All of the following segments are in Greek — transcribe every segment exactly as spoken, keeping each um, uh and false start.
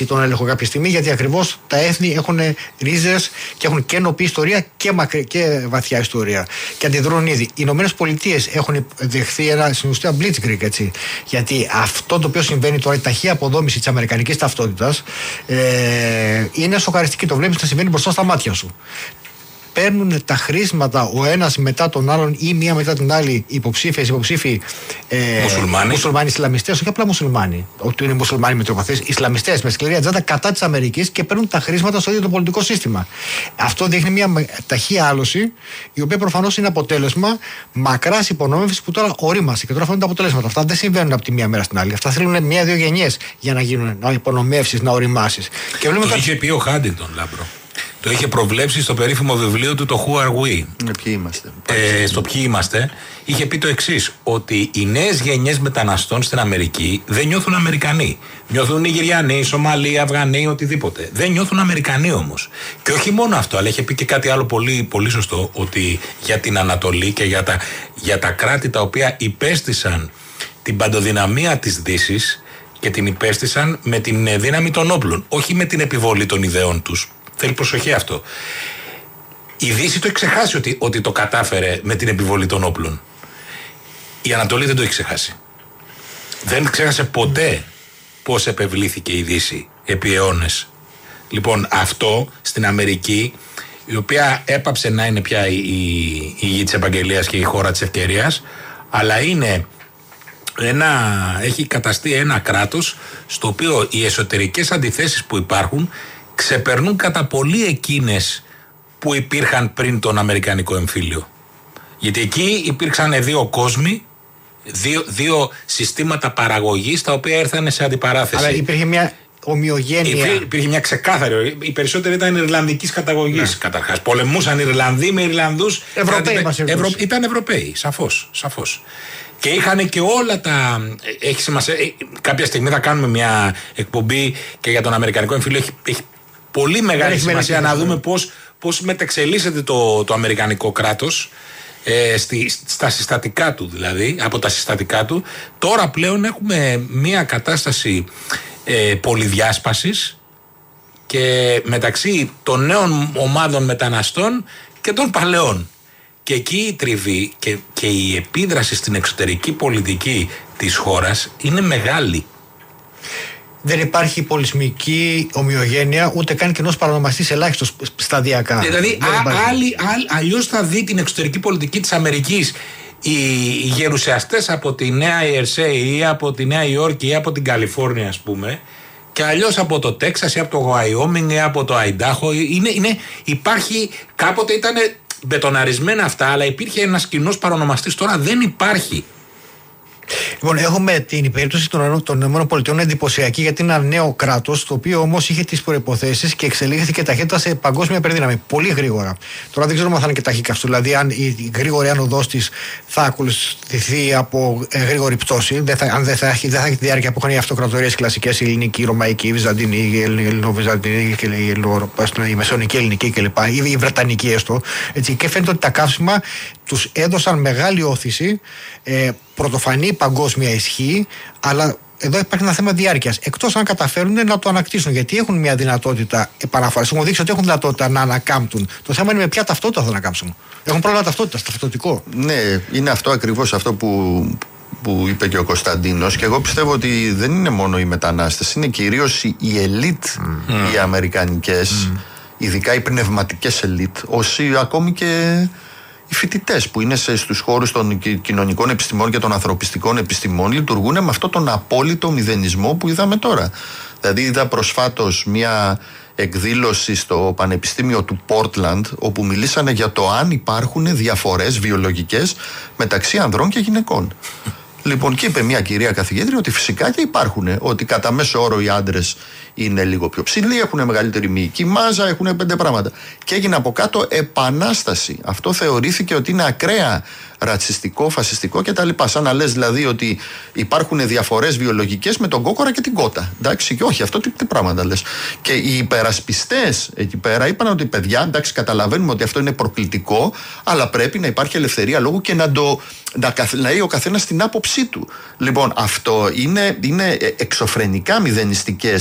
χάσει τον έλεγχο κάποια στιγμή, γιατί ακριβώς τα έθνη έχουν ρίζες και έχουν και νοπή ιστορία και, μακρι, και βαθιά ιστορία. Και αντιδρούν ήδη. Οι Ηνωμένες Πολιτείες έχουν δεχθεί ένα στην ουσία blitzkrieg, έτσι. Γιατί αυτό το οποίο συμβαίνει τώρα, η ταχεία αποδόμηση της αμερικανικής ταυτότητας, ε, είναι σοκαριστική. Το βλέπεις να συμβαίνει μπροστά στα μάτια σου. Παίρνουν τα χρήσματα ο ένας μετά τον άλλον ή μία μετά την άλλη υποψήφιες, υποψήφοι ε, μουσουλμάνοι, Ισλαμιστές, όχι απλά μουσουλμάνοι, ότι είναι μουσουλμάνοι μετριοπαθείς, Ισλαμιστές με σκληρή ατζέντα κατά της Αμερικής και παίρνουν τα χρήσματα στο ίδιο το πολιτικό σύστημα. Αυτό δείχνει μια ταχεία άλωση, η οποία προφανώς είναι αποτέλεσμα μακράς υπονόμευσης που τώρα ορίμασε και τώρα φαίνονται τα αποτελέσματα. Αυτά δεν συμβαίνουν από τη μία μέρα στην άλλη. Αυτά θέλουν μία-δύο γενιές για να γίνουν να υπονομεύσεις, να οριμάσεις. Το τα... είχε πει ο Χάντινγκτον, Λάμπρο. Το είχε προβλέψει στο περίφημο βιβλίο του το Who Are We. Ε, ποιοι είμαστε. Ε, στο ποιοι είμαστε. Είχε πει το εξής, ότι οι νέες γενιές μεταναστών στην Αμερική δεν νιώθουν Αμερικανοί. Νιώθουν Νιγηριανοί, Σομαλοί, Αφγανοί, οτιδήποτε. Δεν νιώθουν Αμερικανοί όμως. Και όχι μόνο αυτό, αλλά είχε πει και κάτι άλλο πολύ, πολύ σωστό, ότι για την Ανατολή και για τα, για τα κράτη τα οποία υπέστησαν την παντοδυναμία της Δύσης και την υπέστησαν με την δύναμη των όπλων, όχι με την επιβολή των ιδεών τους. Θέλει προσοχή αυτό. Η Δύση το έχει ξεχάσει ότι, ότι το κατάφερε με την επιβολή των όπλων. Η Ανατολή δεν το έχει ξεχάσει. Δεν ξέχασε ποτέ πώς επευλήθηκε η Δύση επί αιώνες. Λοιπόν, αυτό στην Αμερική, η οποία έπαψε να είναι πια η, η, η γη της επαγγελίας και η χώρα της ευκαιρίας, αλλά είναι ένα, έχει καταστεί ένα κράτος στο οποίο οι εσωτερικές αντιθέσεις που υπάρχουν ξεπερνούν κατά πολύ εκείνες που υπήρχαν πριν τον Αμερικανικό εμφύλιο. Γιατί εκεί υπήρξαν δύο κόσμοι, δύο, δύο συστήματα παραγωγής τα οποία ήρθαν σε αντιπαράθεση. Αλλά υπήρχε μια ομοιογένεια. Υπήρχε, υπήρχε μια ξεκάθαρη. Οι περισσότεροι ήταν Ιρλανδικής καταγωγής, ναι. Καταρχάς. Πολεμούσαν Ιρλανδοί με Ιρλανδούς. Ευρωπαίοι μας Ευρω... Ήταν Ευρωπαίοι, σαφώς, σαφώς. Και είχαν και όλα τα. Έχει σημασία. Κάποια στιγμή θα κάνουμε μια εκπομπή και για τον Αμερικανικό εμφύλιο. Έχει, έχει πολύ μεγάλη σημασία να δούμε πώς, πώς μετεξελίσσεται το, το Αμερικανικό κράτος ε, στη, στα συστατικά του, δηλαδή, από τα συστατικά του. Τώρα πλέον έχουμε μια κατάσταση ε, πολυδιάσπασης και μεταξύ των νέων ομάδων μεταναστών και των παλαιών. Και εκεί η τριβή και, και η επίδραση στην εξωτερική πολιτική της χώρας είναι μεγάλη. Δεν υπάρχει πολυσμική ομοιογένεια, ούτε καν κοινός παρονομαστής ελάχιστος σταδιακά. Δηλαδή, αλλιώς θα δει την εξωτερική πολιτική της Αμερικής οι, οι γερουσιαστές από τη Νέα Ιερσέη ή από τη Νέα Υόρκη ή από την Καλιφόρνια, ας πούμε, και αλλιώς από το Τέξας ή από το Γουαϊόμινγκ ή από το Αϊντάχο. Είναι, είναι, υπάρχει, κάποτε ήταν μπετοναρισμένα αυτά, αλλά υπήρχε ένας κοινός παρονομαστής, τώρα δεν υπάρχει. Λοιπόν, έχουμε την περίπτωση των ΗΠΑ εντυπωσιακή, γιατί είναι ένα νέο κράτος, το οποίο όμως είχε τις προϋποθέσεις και εξελίχθηκε ταχύτητα σε παγκόσμια υπερδύναμη. Πολύ γρήγορα. Τώρα δεν ξέρουμε αν θα είναι και ταχύκαυστο, δηλαδή αν η γρήγορη άνοδός της θα ακολουθηθεί από ε, γρήγορη πτώση, δεν θα, αν δεν θα, έχει, δεν θα έχει τη διάρκεια που είχαν οι αυτοκρατορίες κλασικές, η ελληνική, η ρωμαϊκή, η βυζαντινή, η ελληνοβυζαντινή, η μεσαιωνική ελληνική κλπ. Ή η βρετανική έστω. Έτσι, και φαίνεται ότι τα καύσιμα τους έδωσαν μεγάλη όθηση, ε, πρωτοφανή παγκόσμια ισχύ, αλλά εδώ υπάρχει ένα θέμα διάρκειας. Εκτός αν καταφέρουν να το ανακτήσουν, γιατί έχουν μια δυνατότητα επαναφοράς. Έχουν δείξει ότι έχουν δυνατότητα να ανακάμπτουν. Το θέμα είναι με ποια ταυτότητα θα ανακάμψουν. Έχουν πρόβλημα ταυτότητας, ταυτοτικό. Ναι, είναι αυτό ακριβώς αυτό που, που είπε και ο Κωνσταντίνος. Και εγώ πιστεύω ότι δεν είναι μόνο οι μετανάστες, είναι κυρίως οι ελίτ, mm. οι αμερικανικές, mm. ειδικά οι πνευματικές ελίτ, όσοι ακόμη και οι φοιτητές που είναι στους χώρους των κοινωνικών επιστημών και των ανθρωπιστικών επιστημών λειτουργούν με αυτόν τον απόλυτο μηδενισμό που είδαμε τώρα. Δηλαδή είδα προσφάτως μια εκδήλωση στο Πανεπιστήμιο του Πόρτλαντ, όπου μιλήσανε για το αν υπάρχουν διαφορές βιολογικές μεταξύ ανδρών και γυναικών. Λοιπόν, και είπε μια κυρία καθηγήτρια ότι φυσικά και υπάρχουν, ότι κατά μέσο όρο οι άντρες είναι λίγο πιο ψηλοί, έχουν μεγαλύτερη μυϊκή μάζα, έχουν πέντε πράγματα. Και έγινε από κάτω επανάσταση. Αυτό θεωρήθηκε ότι είναι ακραία ρατσιστικό, φασιστικό κτλ. Σαν να λες δηλαδή ότι υπάρχουν διαφορές βιολογικές με τον κόκορα και την κότα. Εντάξει, και όχι, αυτό τι, τι πράγματα λες. Και οι υπερασπιστές εκεί πέρα είπαν ότι παιδιά, εντάξει, καταλαβαίνουμε ότι αυτό είναι προκλητικό, αλλά πρέπει να υπάρχει ελευθερία λόγου και να το να λέει ο καθένας την άποψή του. Λοιπόν, αυτό είναι, είναι εξωφρενικά μηδενιστικές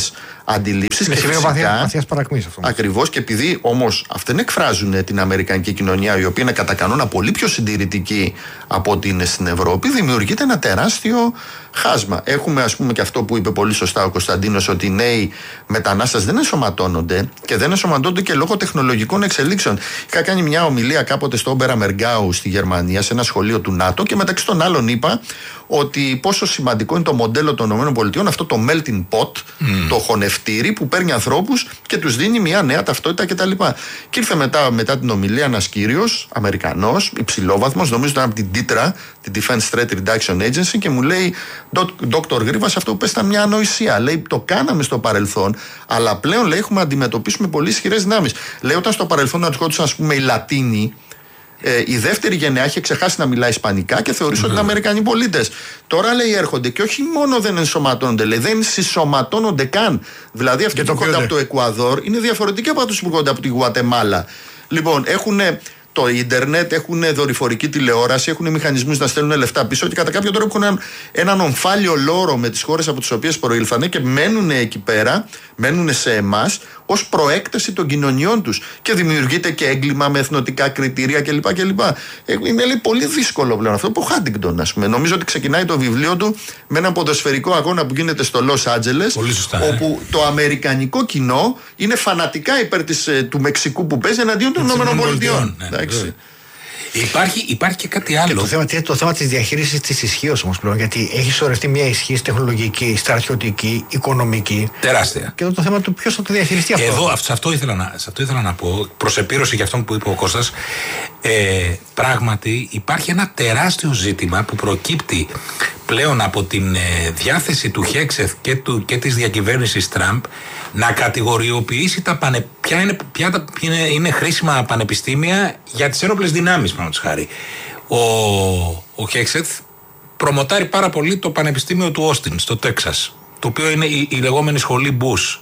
αντιλήψεις. Είναι σημείο βαθιάς παρακμής αυτό. Ακριβώς, και επειδή όμως αυτοί εκφράζουν την αμερικανική κοινωνία, η οποία είναι κατά κανόνα πολύ πιο συντηρητική από ό,τι είναι στην Ευρώπη, δημιουργείται ένα τεράστιο χάσμα. Έχουμε, ας πούμε, και αυτό που είπε πολύ σωστά ο Κωνσταντίνος, ότι οι νέοι μετανάστες δεν ενσωματώνονται και δεν ενσωματώνονται και λόγω τεχνολογικών εξελίξεων. Είχα κάνει μια ομιλία κάποτε στο Όμπερα Μεργκάου στη Γερμανία, σε ένα σχολείο του ΝΑΤΟ, και μεταξύ των άλλων είπα ότι πόσο σημαντικό είναι το μοντέλο των ΗΠΑ, αυτό το melting pot, mm. το χωνευτήρι που παίρνει ανθρώπους και τους δίνει μια νέα ταυτότητα κτλ. Και ήρθε μετά, μετά την ομιλία ένας κύριος, Αμερικανός, υψηλόβαθμος, νομίζω ήταν από την ντίτρα, την Defense Threat Reduction Agency, και μου λέει, Δόκτωρ Γρίβας, αυτό που πες ήταν μια ανοησία. Λέει, το κάναμε στο παρελθόν, αλλά πλέον, λέει, έχουμε να αντιμετωπίσουμε πολύ ισχυρές δυνάμεις. Λέει, όταν στο παρελθόν ερχόντουσαν, ας πούμε, οι Λατίνοι, Ε, η δεύτερη γενεά είχε ξεχάσει να μιλάει ισπανικά και θεωρούσε mm. ότι είναι Αμερικανοί πολίτες. Τώρα, λέει, έρχονται και όχι μόνο δεν ενσωματώνονται, λέει, δεν συσσωματώνονται καν. Δηλαδή, αυτοί που έρχονται από το Εκουαδόρ είναι διαφορετικοί από αυτούς που έρχονται από τη Γουατεμάλα. Λοιπόν, έχουν το ίντερνετ, έχουν δορυφορική τηλεόραση, έχουν μηχανισμούς να στέλνουν λεφτά πίσω και κατά κάποιο τρόπο έχουν έναν ομφάλιο λόρο με τις χώρες από τις οποίες προήλθανε και μένουν εκεί πέρα, μένουν σε εμάς ως προέκταση των κοινωνιών τους. Και δημιουργείται και έγκλημα με εθνοτικά κριτήρια κλπ. κλπ. Είναι, λέει, πολύ δύσκολο πλέον αυτό που ο Χάντιγκτον, ας πούμε. Νομίζω ότι ξεκινάει το βιβλίο του με ένα ποδοσφαιρικό αγώνα που γίνεται στο Λος Άντζελες, όπου ε. το αμερικανικό κοινό είναι φανατικά υπέρ της, του Μεξικού που παίζει εναντίον των ΗΠΑ. Ναι, Υπάρχει, υπάρχει και κάτι άλλο. Και το θέμα, το θέμα της διαχείρισης της ισχύως όμως πλέον. Γιατί έχει σωρευτεί μια ισχύ τεχνολογική, στρατιωτική, οικονομική. Τεράστια. Και εδώ το θέμα του ποιος θα το διαχειριστεί αυτό. Εδώ, σε αυτό ήθελα να, σε αυτό ήθελα να πω, προς επίρρωση για αυτό που είπε ο Κώστας. Ε, πράγματι, υπάρχει ένα τεράστιο ζήτημα που προκύπτει πλέον από την ε, διάθεση του Χέξεθ και, του, και της διακυβέρνησης Τραμπ να κατηγοριοποιήσει τα πανε, ποια, είναι, ποια τα, ποια είναι, είναι χρήσιμα πανεπιστήμια για τις ένοπλες δυνάμεις, πάνω χάρη. Ο, ο Χέξεθ προμοτάρει πάρα πολύ το Πανεπιστήμιο του Όστιν στο Τέξας, το οποίο είναι η, η λεγόμενη σχολή Bush,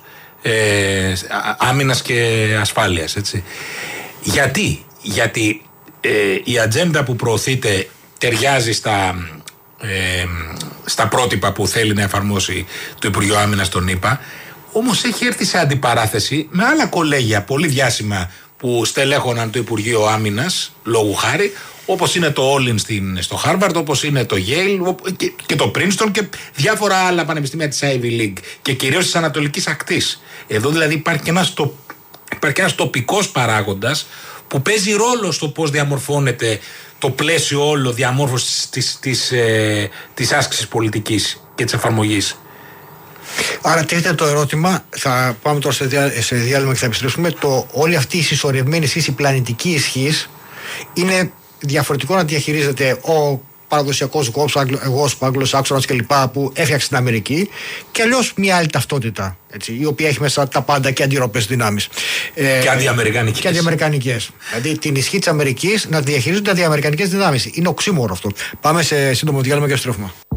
ε, άμυνας και ασφάλειας, έτσι. Γιατί, γιατί ε, η ατζέντα που προωθείται ταιριάζει στα, ε, στα πρότυπα που θέλει να εφαρμόσει το Υπουργείο Άμυνας των ΗΠΑ, όμως έχει έρθει σε αντιπαράθεση με άλλα κολέγια πολύ διάσημα που στελέχωναν το Υπουργείο Άμυνας, λόγου χάρη, όπως είναι το Όλιν στο Harvard, όπως είναι το Yale και, και το Princeton και διάφορα άλλα πανεπιστήμια της Ivy League και κυρίως της Ανατολικής Ακτής. Εδώ δηλαδή υπάρχει και ένας, το, υπάρχει και ένας τοπικός παράγοντας που παίζει ρόλο στο πώς διαμορφώνεται το πλαίσιο όλο διαμόρφωσης της, της, ε, της άσκησης πολιτικής και της εφαρμογής. Άρα τίθεται το ερώτημα, θα πάμε τώρα σε, διά, σε διάλειμμα και θα επιστρέψουμε, το όλη αυτή η συσσωρευμένη ισχύς, η πλανητική ισχύς, είναι διαφορετικό να διαχειρίζεται ο παραδοσιακός γόσπ, Αγγλοσάξονας κλπ. Που έφτιαξε την Αμερική, και αλλιώς μια άλλη ταυτότητα, έτσι, η οποία έχει μέσα τα πάντα και αντιρροπές δυνάμεις. Ε, και αντιαμερικανικές. Και αντιαμερικανικές. Δηλαδή την ισχύ της Αμερικής να διαχειρίζονται αντιαμερικανικές δυνάμεις. Είναι οξύμορο αυτό. Πάμε σε σύντομο διάλειμμα και επιστρέφουμε.